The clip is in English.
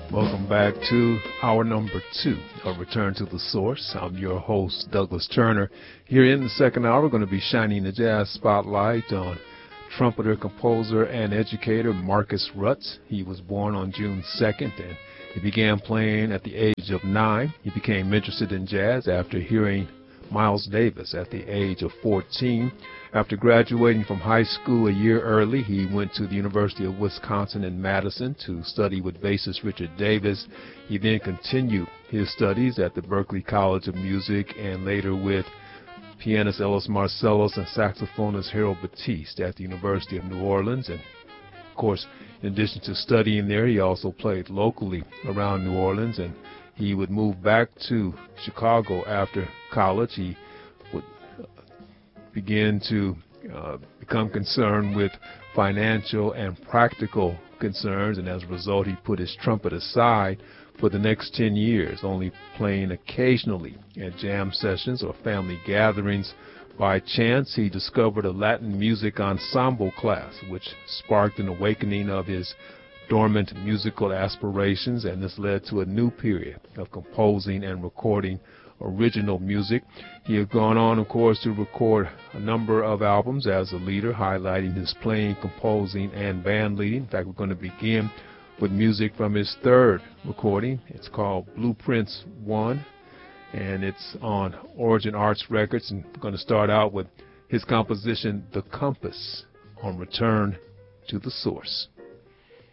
Welcome back to hour number 2 of Return to the Source. I'm your host, Douglas Turner. Here in the second hour, we're going to be shining the jazz spotlight on trumpeter, composer, and educator Marcus Rutz. He was born on June 2nd, and he began playing at the age of 9. He became interested in jazz after hearing Miles Davis at the age of 14. After graduating from high school a year early, he went to the University of Wisconsin in Madison to study with bassist Richard Davis. He then continued his studies at the Berklee College of Music and later with pianist Ellis Marsalis and saxophonist Harold Batiste at the University of New Orleans. And of course, in addition to studying there, he also played locally around New Orleans, and he would move back to Chicago after college. He would begin to become concerned with financial and practical concerns, and as a result, he put his trumpet aside for the next 10 years, only playing occasionally at jam sessions or family gatherings. By chance, he discovered a Latin music ensemble class, which sparked an awakening of his dormant musical aspirations, and this led to a new period of composing and recording original music. He had gone on, of course, to record a number of albums as a leader, highlighting his playing, composing, and band leading. In fact, we're going to begin with music from his third recording. It's called Blueprints 1, and it's on Origin Arts Records. And we're going to start out with his composition, The Compass, on Return to the Source.